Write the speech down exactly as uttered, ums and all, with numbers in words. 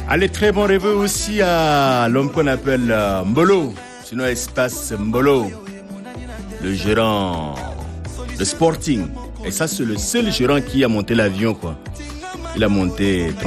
Allez, très bon réveil aussi à l'homme qu'on appelle euh, Mbolo, sinon Espace Mbolo, le gérant de Sporting. Et ça, c'est le seul gérant qui a monté l'avion, quoi. Il a monté